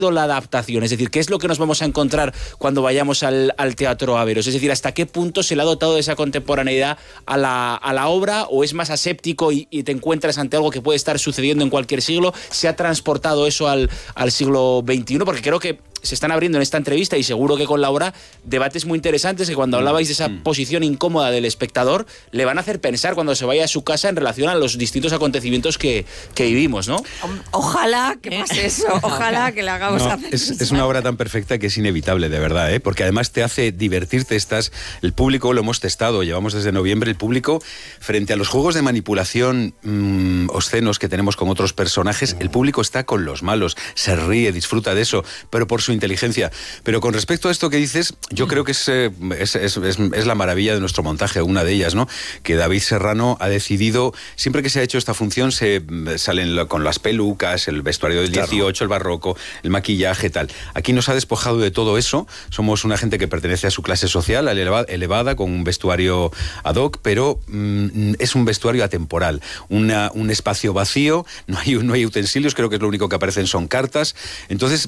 la adaptación? Es decir, ¿qué es lo que nos vamos a encontrar cuando vayamos al Teatro Averos? Es decir, ¿hasta qué punto se le ha dotado de esa contemporaneidad a la obra, o es más aséptico y te encuentras ante algo que puede estar sucediendo en cualquier siglo? ¿Se ha transportado eso al siglo XXI? Porque creo que se están abriendo en esta entrevista, y seguro que con Laura, debates muy interesantes que cuando hablabais de esa posición incómoda del espectador, le van a hacer pensar cuando se vaya a su casa en relación a los distintos acontecimientos que vivimos, ¿no? Ojalá que pase eso, ojalá que le hagamos hacer es una obra tan perfecta que es inevitable, de verdad, ¿eh? Porque además te hace divertirte. El público, lo hemos testado, llevamos desde noviembre, el público, frente a los juegos de manipulación obscenos que tenemos con otros personajes, el público está con los malos, se ríe, disfruta de eso, pero por su inteligencia. Pero con respecto a esto que dices, yo creo que es la maravilla de nuestro montaje, una de ellas, ¿no? Que David Serrano ha decidido, siempre que se ha hecho esta función, se salen con las pelucas, el vestuario del 18, el barroco, el maquillaje, tal. Aquí nos ha despojado de todo eso. Somos una gente que pertenece a su clase social, elevada, con un vestuario ad hoc, pero es un vestuario atemporal. Un espacio vacío, no hay utensilios, creo que es lo único que aparecen son cartas. Entonces,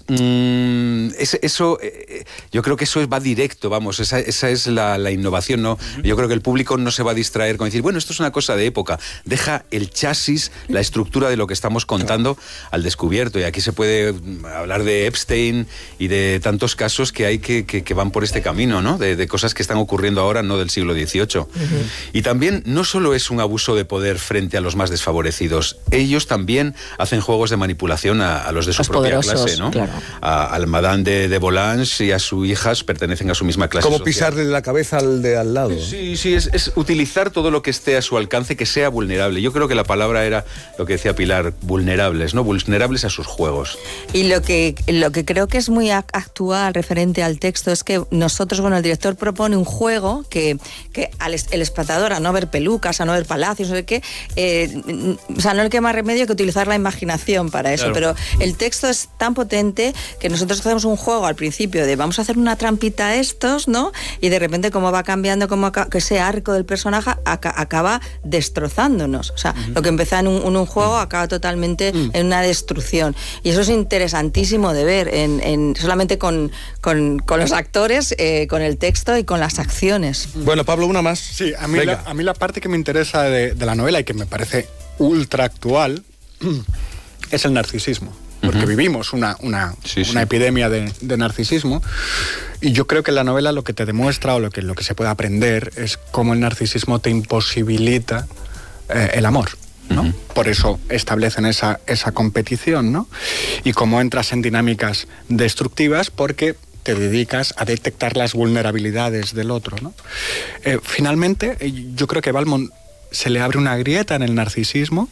yo creo que eso va directo, vamos, esa es la innovación, ¿no? Yo creo que el público no se va a distraer con decir, bueno, esto es una cosa de época. Deja el chasis, la estructura de lo que estamos contando al descubierto. Y aquí se puede hablar de Epstein y de tantos casos que hay que van por este camino, ¿no? De cosas que están ocurriendo ahora, no del siglo XVIII. Y también no solo es un abuso de poder frente a los más desfavorecidos, ellos también hacen juegos de manipulación a los de su propia clase, ¿no? Claro. Al Madame de Volanges y a sus hijas pertenecen a su misma clase ¿Cómo social. pisarle la cabeza al de al lado? Sí, es utilizar todo lo que esté a su alcance, que sea vulnerable. Yo creo que la palabra era lo que decía Pilar, vulnerables, ¿no? Vulnerables a sus juegos. Y lo que creo que es muy actual referente al texto es que nosotros, bueno, el director propone un juego que el espectador, a no ver pelucas, a no ver palacios, no sé qué, o sea, no le queda más remedio que utilizar la imaginación para eso, claro. Pero el texto es tan potente que nosotros hacemos un juego al principio de vamos a hacer una trampita a estos, ¿no? Y de repente cómo va cambiando, que ese arco del personaje acaba destrozándonos. O sea, lo que empezó en un juego acaba totalmente en una destrucción. Y eso es interesantísimo de ver solamente con los actores, con el texto y con las acciones. Bueno, Pablo, una más. Sí, a mí la parte que me interesa de la novela y que me parece ultra actual es el narcisismo. Porque vivimos una epidemia de narcisismo, y yo creo que la novela lo que te demuestra, o lo que se puede aprender, es cómo el narcisismo te imposibilita el amor, ¿no? Por eso establecen esa competición, ¿no? Y cómo entras en dinámicas destructivas porque te dedicas a detectar las vulnerabilidades del otro, ¿no? Finalmente, yo creo que a Valmont se le abre una grieta en el narcisismo,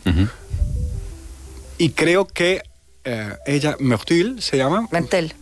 y creo que ella, Mertel se llama. Mertel.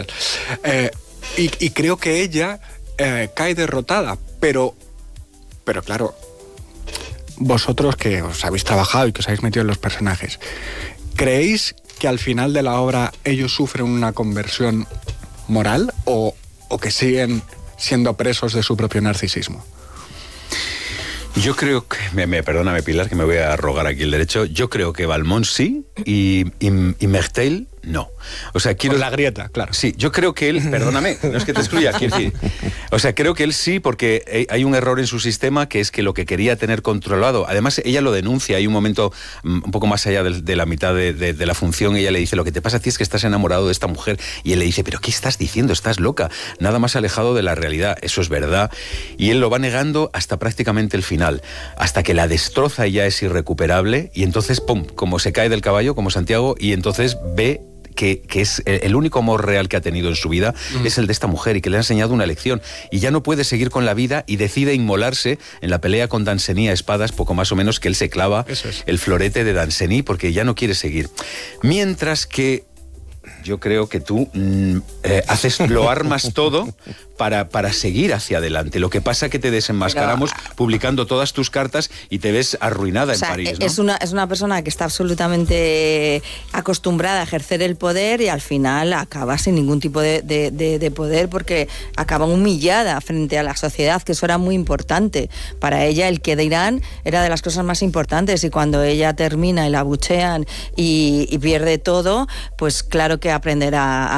Y creo que ella cae derrotada, pero claro, vosotros que os habéis trabajado y que os habéis metido en los personajes, ¿creéis que al final de la obra ellos sufren una conversión moral o que siguen siendo presos de su propio narcisismo? Yo creo que, perdóname Pilar, que me voy a arrogar aquí el derecho, yo creo que Valmont sí y Mertel no. O sea, Por la grieta, claro. Sí, yo creo que él, perdóname, no es que te excluya, quiero decir, o sea, creo que él sí, porque hay un error en su sistema, que es que lo que quería tener controlado, además ella lo denuncia, hay un momento un poco más allá de la mitad de la función, ella le dice, lo que te pasa a ti es que estás enamorado de esta mujer, y él le dice, pero ¿qué estás diciendo? Estás loca, nada más alejado de la realidad, eso es verdad, y él lo va negando hasta prácticamente el final, hasta que la destroza y ya es irrecuperable, y entonces, pum, como se cae del caballo, como Santiago, y entonces ve que es el único amor real que ha tenido en su vida, es el de esta mujer, y que le ha enseñado una lección, y ya no puede seguir con la vida, y decide inmolarse en la pelea con Danceny a espadas, poco más o menos, que él se clava el florete de Danceny porque ya no quiere seguir. Mientras que yo creo que tú lo armas todo para seguir hacia adelante. Lo que pasa es que te desenmascaramos publicando todas tus cartas y te ves arruinada en París, ¿no? Es una persona que está absolutamente acostumbrada a ejercer el poder y al final acaba sin ningún tipo de poder porque acaba humillada frente a la sociedad, que eso era muy importante. Para ella el qué dirán era de las cosas más importantes y cuando ella termina y la abuchean y pierde todo, pues claro que aprenderá